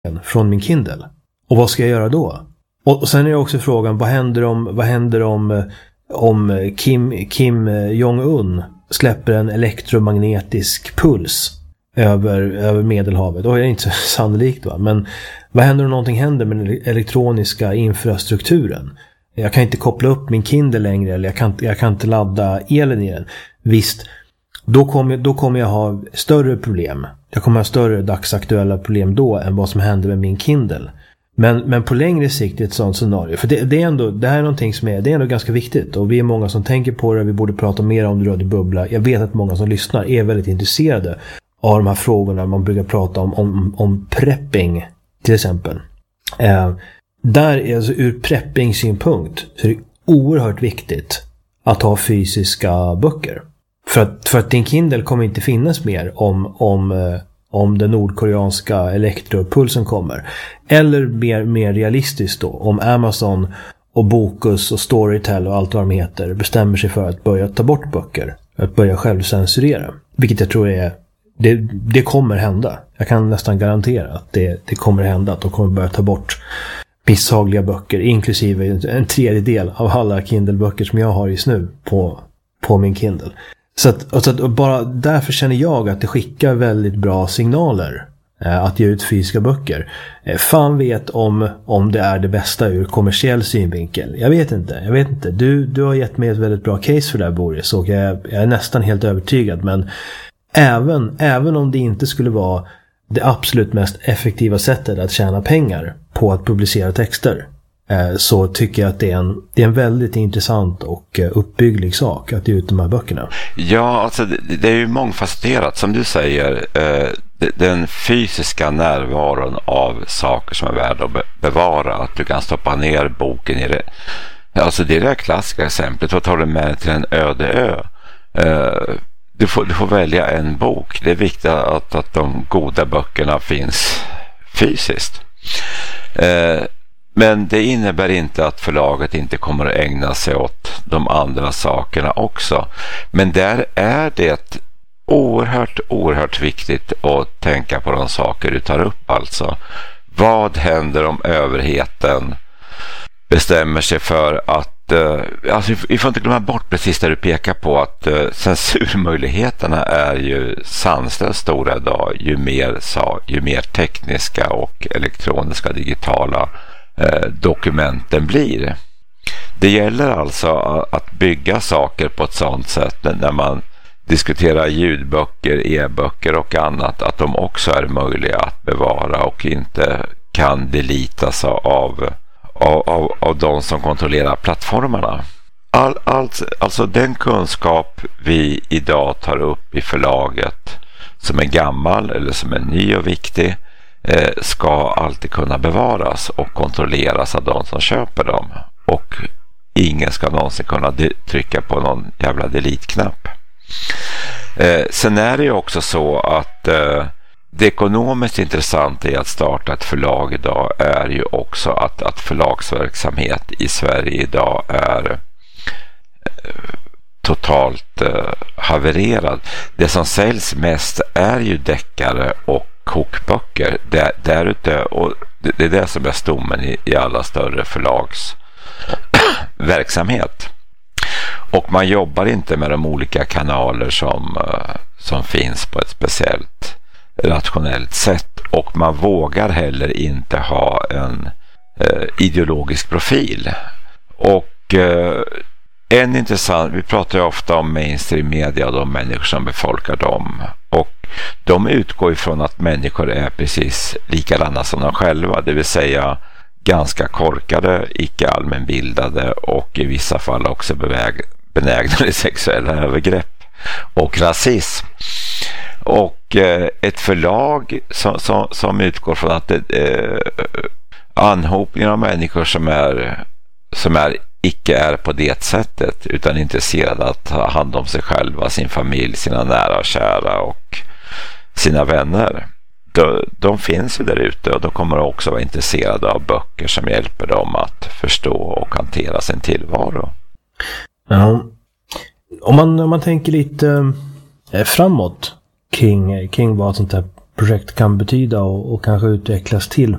från min Kindle. Och vad ska jag göra då? Och sen är det också frågan, vad händer om Kim Jong-Un släpper en elektromagnetisk puls över Medelhavet? Och det är inte så sannolikt, va? Men vad händer om någonting händer med den elektroniska infrastrukturen? Jag kan inte koppla upp min Kindle längre, eller jag kan inte ladda elen i den. Visst, då kommer jag ha större problem. Jag kommer ha större dagsaktuella problem då än vad som händer med min Kindle. Men på längre sikt i ett sånt scenario, för det här är någonting det är ändå ganska viktigt, och vi är många som tänker på det. Vi borde prata mer om det röda bubbla. Jag vet att många som lyssnar är väldigt intresserade av de här frågorna. Man brukar prata om prepping till exempel. Där är alltså ur prepping-synpunkt så är det oerhört viktigt att ha fysiska böcker. För att din Kindle kommer inte finnas mer om den nordkoreanska elektropulsen kommer. Eller mer realistiskt då, om Amazon och Bokus och Storytel och allt vad de heter bestämmer sig för att börja ta bort böcker. Att börja självcensurera. Vilket jag tror det kommer hända. Jag kan nästan garantera att det kommer hända, att de kommer börja ta bort misshagliga böcker, inklusive en tredjedel av alla Kindle-böcker som jag har just nu på min Kindle. Så att bara därför känner jag att det skickar väldigt bra signaler att ge ut fysiska böcker. Fan vet om det är det bästa ur kommersiell synvinkel. Jag vet inte. Du har gett mig ett väldigt bra case för det här, Boris, och jag är nästan helt övertygad. Men även om det inte skulle vara det absolut mest effektiva sättet att tjäna pengar på att publicera texter, så tycker jag att det är en väldigt intressant och uppbygglig sak att ge ut de här böckerna. Ja, alltså det är ju mångfacetterat som du säger. Den fysiska närvaron av saker som är värda att bevara, att du kan stoppa ner boken i det. Alltså det är det klassiska exemplet. Vad tar du med till en öde ö? Du får välja en bok. Det är viktigt att de goda böckerna finns fysiskt. Men det innebär inte att förlaget inte kommer att ägna sig åt de andra sakerna också. Men där är det oerhört viktigt att tänka på de saker du tar upp. Alltså, vad händer om överheten bestämmer sig för att alltså, vi får inte glömma bort precis där du pekar på att censurmöjligheterna är ju sanslöst stora idag, ju mer tekniska och elektroniska digitala dokumenten blir. Det gäller alltså att bygga saker på ett sådant sätt när man diskuterar ljudböcker, e-böcker och annat, att de också är möjliga att bevara och inte kan deletas av de som kontrollerar plattformarna. Alltså den kunskap vi idag tar upp i förlaget som är gammal eller som är ny och viktig ska alltid kunna bevaras och kontrolleras av de som köper dem, och ingen ska någonsin kunna trycka på någon jävla delete-knapp. Sen är det ju också så att det ekonomiskt intressanta i att starta ett förlag idag är ju också att förlagsverksamhet i Sverige idag är totalt havererad. Det som säljs mest är ju deckare och kokböcker. Och det är det som är stommen i alla större förlags verksamhet. Och man jobbar inte med de olika kanaler som finns på ett speciellt rationellt sätt, och man vågar heller inte ha en ideologisk profil. Och en intressant, vi pratar ju ofta om mainstream media och de människor som befolkar dem, och de utgår ifrån att människor är precis likadana som de själva, det vill säga ganska korkade, icke allmänbildade och i vissa fall också benägna till sexuella övergrepp och rasism. Och ett förlag som utgår från att anhopningen av människor som icke är på det sättet, utan intresserade att ta hand om sig själva, sin familj, sina nära och kära och sina vänner, de finns ju där ute, och de kommer också vara intresserade av böcker som hjälper dem att förstå och hantera sin tillvaro. Ja. Om man tänker lite framåt kring vad sånt här projekt kan betyda och kanske utvecklas till.